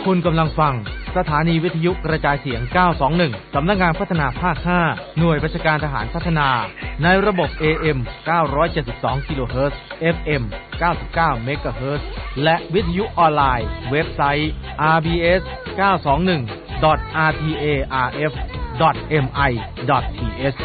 คุณกำลังฟังสถานีวิทยุกระจายเสียง 921 สำนักงานพัฒนาภาค 5 หน่วยบัญชาการทหารพัฒนาในระบบ AM 972 กิโลเฮิรตซ์ FM 99 เมกะเฮิรตซ์ และวิทยุออนไลน์เว็บไซต์ rbs921.rtarf.mi.th